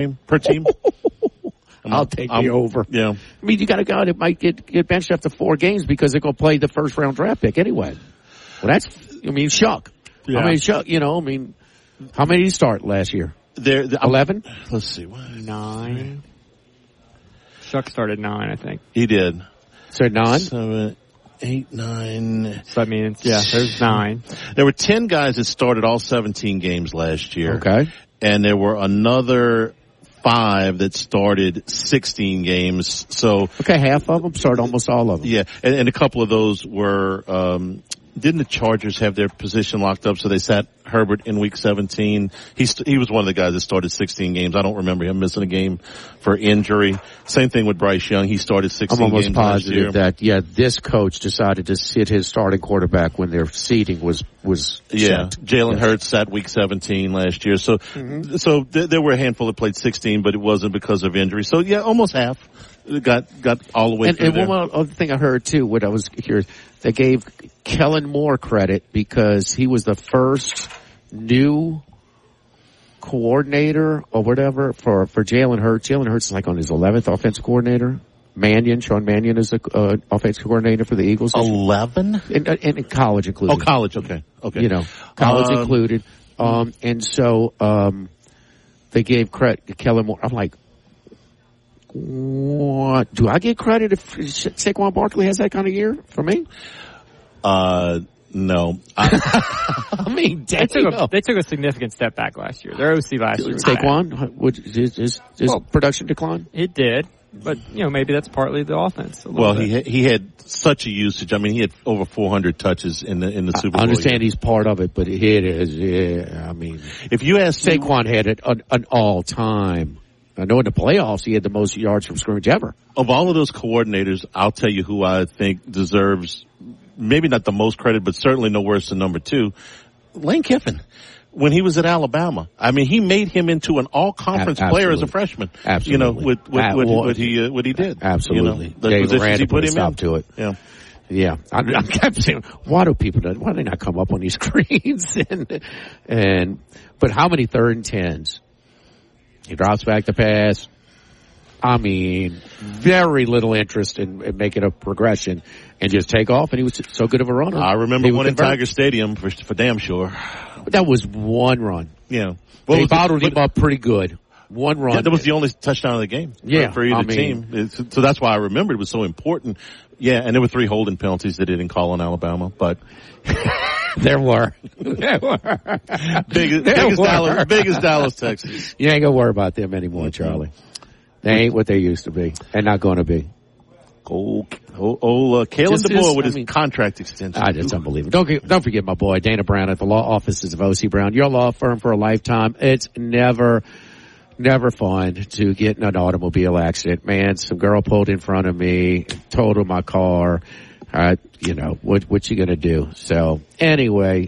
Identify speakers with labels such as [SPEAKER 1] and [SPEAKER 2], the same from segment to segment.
[SPEAKER 1] per team?
[SPEAKER 2] I'll take the over.
[SPEAKER 1] Yeah.
[SPEAKER 2] I mean, you got a guy that might get benched after 4 games because they're going to play the first round draft pick anyway. Well, Shuck.
[SPEAKER 1] Yeah.
[SPEAKER 2] I mean, Shuck, how many did he start last year? 11?
[SPEAKER 1] Let's see.
[SPEAKER 3] 9. Shuck started 9, I think.
[SPEAKER 1] He did.
[SPEAKER 2] So 9?
[SPEAKER 1] 7, 8, 9.
[SPEAKER 3] So that means, there's 9.
[SPEAKER 1] There were 10 guys that started all 17 games last year.
[SPEAKER 2] Okay.
[SPEAKER 1] And there were another 5 that started 16 games. So
[SPEAKER 2] half of them started almost all of them.
[SPEAKER 1] Yeah, and a couple of those were. Didn't the Chargers have their position locked up, so they sat Herbert in Week 17? He was one of the guys that started 16 games. I don't remember him missing a game for injury. Same thing with Bryce Young. He started 16 games
[SPEAKER 2] I'm almost positive that this coach decided to sit his starting quarterback when their seating was set.
[SPEAKER 1] Jalen Hurts sat Week 17 last year. So there were a handful that played 16, but it wasn't because of injury. So almost half got all the way through.
[SPEAKER 2] And one other thing I heard too, what I was curious, they gave Kellen Moore credit because he was the first new coordinator or whatever for Jalen Hurts. Jalen Hurts is like on his 11th offensive coordinator. Sean Mannion is the offensive coordinator for the Eagles.
[SPEAKER 1] 11?
[SPEAKER 2] In college included.
[SPEAKER 1] Oh, college, okay.
[SPEAKER 2] College included. And so they gave credit to Kellen Moore. I'm like, what? Do I get credit if Saquon Barkley has that kind of year for me?
[SPEAKER 1] No.
[SPEAKER 2] I mean,
[SPEAKER 3] they took a significant step back last year. Their OC last year.
[SPEAKER 2] Saquon, his production decline?
[SPEAKER 3] It did. But, maybe that's partly the offense.
[SPEAKER 1] Well, he had such a usage. I mean, he had over 400 touches in the Super Bowl.
[SPEAKER 2] I understand he's part of it, but it is, I mean.
[SPEAKER 1] If you ask
[SPEAKER 2] Saquon had it an all-time. I know in the playoffs he had the most yards from scrimmage ever.
[SPEAKER 1] Of all of those coordinators, I'll tell you who I think deserves maybe not the most credit, but certainly no worse than number 2. Lane Kiffin. When he was at Alabama, I mean, he made him into an all-conference player as a frashman.
[SPEAKER 2] Absolutely.
[SPEAKER 1] What he did.
[SPEAKER 2] Absolutely.
[SPEAKER 1] The positions he put him in.
[SPEAKER 2] To it.
[SPEAKER 1] Yeah.
[SPEAKER 2] Yeah, I kept saying, why do they not come up on these screens? But how many 3rd and 10s? He drops back the pass. I mean, very little interest in making a progression and just take off. And he was so good of a runner.
[SPEAKER 1] I remember one in Tiger Stadium for damn sure.
[SPEAKER 2] But that was one run.
[SPEAKER 1] Yeah.
[SPEAKER 2] Well, they bottled him up pretty good. One run.
[SPEAKER 1] Yeah, that was the only touchdown of the game.
[SPEAKER 2] Yeah.
[SPEAKER 1] For either team. So that's why I remember it was so important. Yeah, and there were 3 holding penalties that didn't call on Alabama, but.
[SPEAKER 2] There were.
[SPEAKER 1] Big as Dallas, Texas.
[SPEAKER 2] You ain't gonna worry about them anymore, Charlie. They ain't what they used to be, and not gonna be.
[SPEAKER 1] Kalen DeBoer with his contract extension.
[SPEAKER 2] That's unbelievable. Don't forget my boy Dana Brown at the law offices of O.C. Brown. Your law firm for a lifetime. It's never fun to get in an automobile accident. Man, some girl pulled in front of me, totaled my car. What you gonna do? So anyway,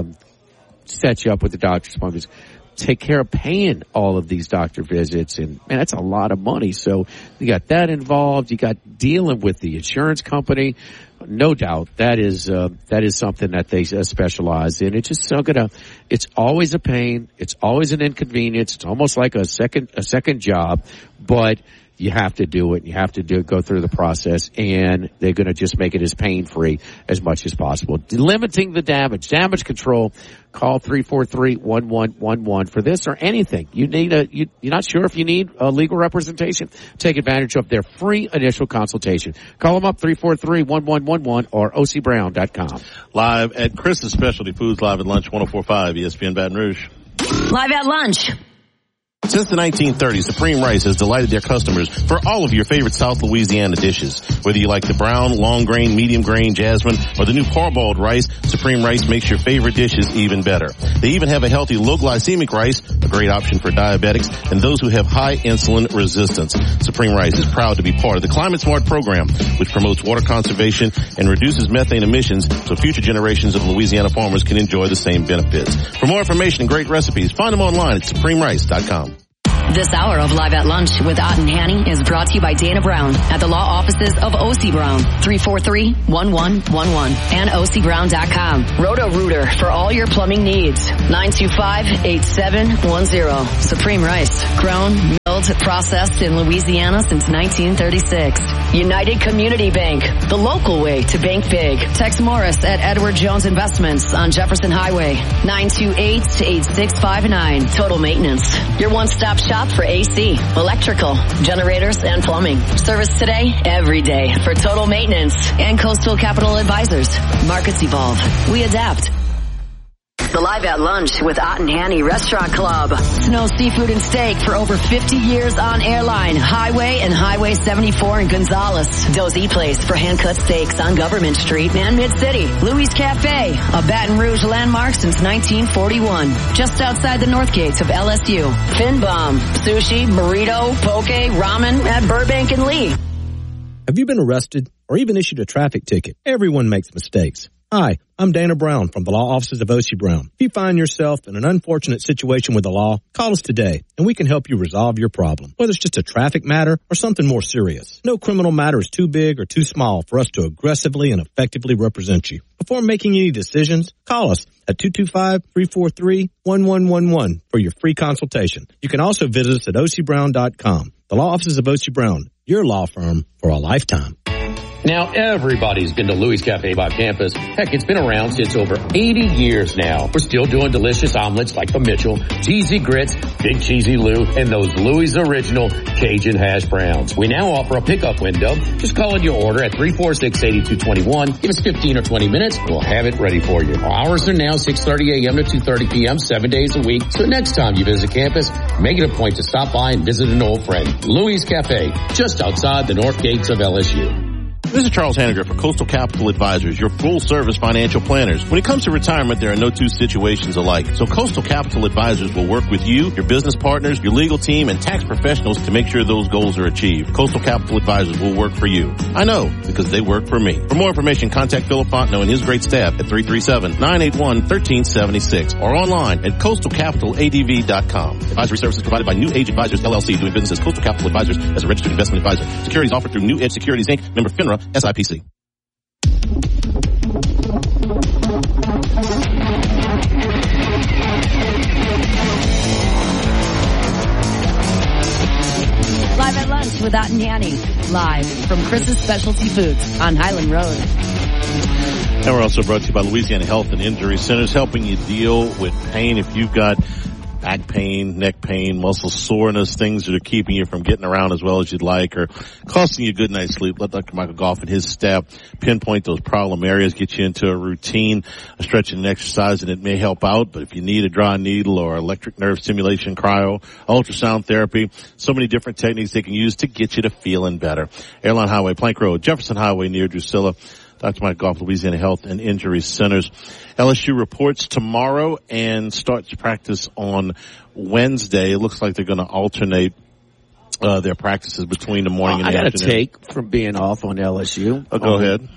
[SPEAKER 2] set you up with the doctor's appointments. Take care of paying all of these doctor visits, and man, that's a lot of money. So you got that involved. You got dealing with the insurance company. No doubt that is something that they specialize in. It's just it's always a pain. It's always an inconvenience. It's almost like a second job, but you have to do it. You have to go through the process, and they're going to just make it as pain-free as much as possible. Limiting the damage. Damage control. Call 343-1111 for this or anything. You're not sure if you need legal representation? Take advantage of their free initial consultation. Call them up 343-1111 or ocbrown.com.
[SPEAKER 1] Live at Chris's Specialty Foods, live at lunch, 104.5 ESPN Baton Rouge.
[SPEAKER 4] Live at lunch.
[SPEAKER 1] Since the 1930s, Supreme Rice has delighted their customers for all of your favorite South Louisiana dishes. Whether you like the brown, long grain, medium grain, jasmine, or the new parboiled rice, Supreme Rice makes your favorite dishes even better. They even have a healthy low glycemic rice, a great option for diabetics and those who have high insulin resistance. Supreme Rice is proud to be part of the Climate Smart program, which promotes water conservation and reduces methane emissions so future generations of Louisiana farmers can enjoy the same benefits. For more information and great recipes, find them online at supremerice.com.
[SPEAKER 4] This hour of Live at Lunch with Ott and Hanny is brought to you by Dana Brown at the law offices of O.C. Brown, 343-1111 and OCBrown.com. Roto-Rooter for all your plumbing needs, 925-8710. Supreme Rice, grown, milled, processed in Louisiana since 1936. United Community Bank, the local way to bank big. Tex Morris at Edward Jones Investments on Jefferson Highway, 928-8659. Total Maintenance, your one-stop shop for AC, electrical, generators, and plumbing. Service today, every day for Total Maintenance. And Coastal Capital Advisors. Markets evolve. We adapt. The Live at Lunch with Ott and Hanny Restaurant Club. Snow Seafood and Steak for over 50 years on Airline, Highway, and Highway 74 in Gonzales. Dozy Place for hand-cut steaks on Government Street and Mid-City. Louis Cafe, a Baton Rouge landmark since 1941. Just outside the north gates of LSU. Fin Bomb, sushi, burrito, poke, ramen at Burbank and Lee.
[SPEAKER 5] Have you been arrested or even issued a traffic ticket? Everyone makes mistakes. Hi, I'm Dana Brown from the law offices of O.C. Brown. If you find yourself in an unfortunate situation with the law, call us today and we can help you resolve your problem, whether it's just a traffic matter or something more serious. No criminal matter is too big or too small for us to aggressively and effectively represent you. Before making any decisions, call us at 225-343-1111 for your free consultation. You can also visit us at OCBrown.com. The law offices of O.C. Brown, your law firm for a lifetime.
[SPEAKER 2] Now, everybody's been to Louis Cafe by campus. Heck, it's been around since over 80 years now. We're still doing delicious omelets like the Mitchell, cheesy grits, big cheesy Lou, and those Louis Original Cajun hash browns. We now offer a pickup window. Just call in your order at 346-8221. Give us 15 or 20 minutes. We'll have it ready for you. Our hours are now 6:30 a.m. to 2:30 p.m., 7 days a week. So next time you visit campus, make it a point to stop by and visit an old friend. Louis Cafe, just outside the north gates of LSU.
[SPEAKER 1] This is Charles Hanniger for Coastal Capital Advisors, your full-service financial planners. When it comes to retirement, there are no two situations alike. So Coastal Capital Advisors will work with you, your business partners, your legal team, and tax professionals to make sure those goals are achieved. Coastal Capital Advisors will work for you. I know, because they work for me. For more information, contact Philip Fontenot and his great staff at 337-981-1376 or online at coastalcapitaladv.com. Advisory services provided by New Age Advisors, LLC, doing business as Coastal Capital Advisors as a registered investment advisor. Securities offered through New Edge Securities, Inc., member FINRA, SIPC.
[SPEAKER 4] Live at Lunch with Ott and Hanny. Live from Chris's Specialty Foods on Highland Road.
[SPEAKER 1] And we're also brought to you by Louisiana Health and Injury Centers, helping you deal with pain. If you've got back pain, neck pain, muscle soreness, things that are keeping you from getting around as well as you'd like or costing you a good night's sleep, let Dr. Michael Goff and his staff pinpoint those problem areas, get you into a routine, a stretching and exercise, and it may help out. But if you need a dry needle or electric nerve stimulation, cryo, ultrasound therapy, so many different techniques they can use to get you to feeling better. Airline Highway, Plank Road, Jefferson Highway near Drusilla. Dr. Mike Goff, Louisiana Health and Injury Centers. LSU reports tomorrow and starts practice on Wednesday. It looks like they're going to alternate their practices between the morning and the afternoon.
[SPEAKER 2] I got a take from being off on LSU.
[SPEAKER 1] Go ahead.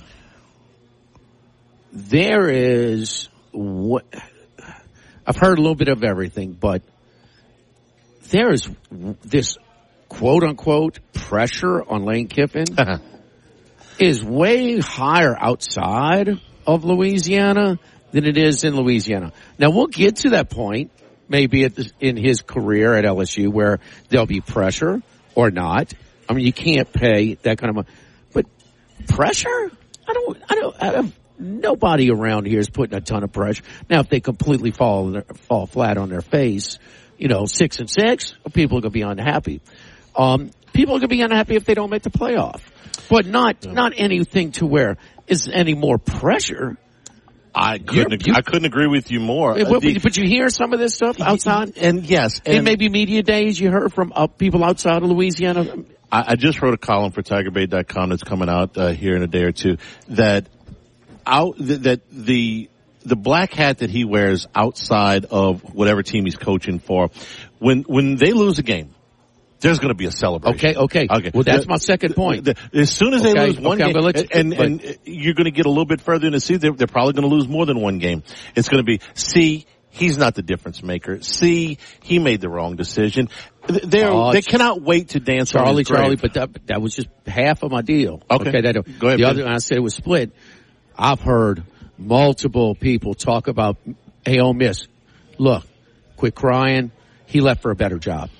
[SPEAKER 2] There is what I've heard a little bit of everything, but there is this quote unquote pressure on Lane Kiffin is way higher outside of Louisiana than it is in Louisiana. Now we'll get to that point maybe in his career at LSU where there'll be pressure or not. I mean, you can't pay that kind of money, but pressure? I don't, nobody around here is putting a ton of pressure. Now, if they completely fall flat on their face, 6-6, people are going to be unhappy. People are going to be unhappy if they don't make the playoff, but not anything to where is any more pressure.
[SPEAKER 1] I couldn't agree with you more.
[SPEAKER 2] But you hear some of this stuff outside?
[SPEAKER 1] And yes.
[SPEAKER 2] And maybe media days you heard from people outside of Louisiana?
[SPEAKER 1] I just wrote a column for TigerBait.com that's coming out here in a day or two that the black hat that he wears outside of whatever team he's coaching for, when they lose a game, there's going to be a celebration.
[SPEAKER 2] Okay. Well, that's my second point.
[SPEAKER 1] As soon as they lose one game, and you're going to get a little bit further in the season, they're probably going to lose more than one game. It's going to be, he's not the difference maker. C, he made the wrong decision. They cannot wait to dance on his grave.
[SPEAKER 2] Charlie, but that was just half of my deal.
[SPEAKER 1] Okay. Go ahead.
[SPEAKER 2] The other, I said it was split. I've heard multiple people talk about, hey, Ole Miss, look, quit crying. He left for a better job.